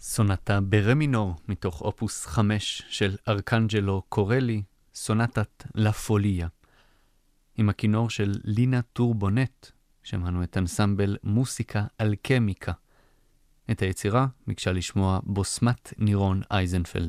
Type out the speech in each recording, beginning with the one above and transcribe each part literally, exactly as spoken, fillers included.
סונטה ברה מינור מתוך אופוס חמש של ארקנג'לו קורלי, סונטת לה פוליה. עם הכינור של לינה טורבונט, שמענו את אנסמבל מוסיקה אלקמיקה. את היצירה ביקשה לשמוע בוסמת נירון אייזנפלד.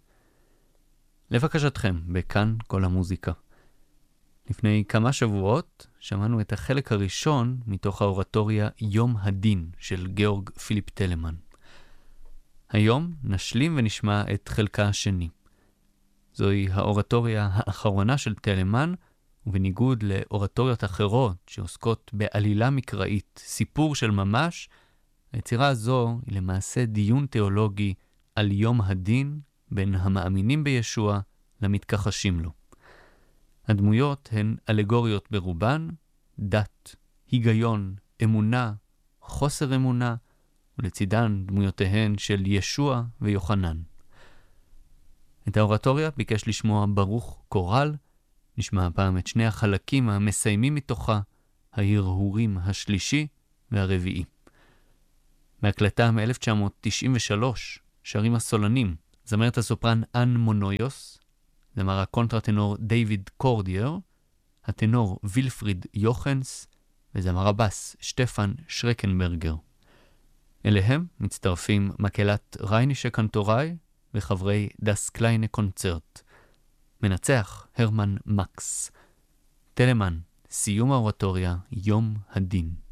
לבקשתכם, בכאן כל המוזיקה. לפני כמה שבועות שמענו את החלק הראשון מתוך האורטוריה יום הדין של גאורג פיליפ טלמן. היום נשלים ונשמע את חלקה השני. זוהי האורטוריה האחרונה של טלמן, ובניגוד לאורטוריות אחרות שעוסקות בעלילה מקראית, סיפור של ממש, היצירה הזו היא למעשה דיון תיאולוגי על יום הדין בין המאמינים בישוע למתכחשים לו. הדמויות הן אלגוריות ברובן, דת, היגיון, אמונה, חוסר אמונה, ולצידן דמויותיהן של ישוע ויוחנן. את האורטוריה ביקש לשמוע ברוך קורל, נשמע הפעם את שני החלקים המסיימים מתוכה, ההרהורים השלישי והרביעי. בהקלטה מ-אלף תשע מאות תשעים ושלוש שרים הסולנים, זמרת הסופרן אן מונויוס, זמר הקונטרטנור דיוויד קורדייר, הטנור וילפריד יוחנס, וזמר הבס שטפן שרקנברגר. אליהם מצטרפים מקהלת ריינישה קנטוראי וחברי דס קליינה קונצרט. מנצח הרמן מקס. טלמן, סיום האורטוריה, יום הדין.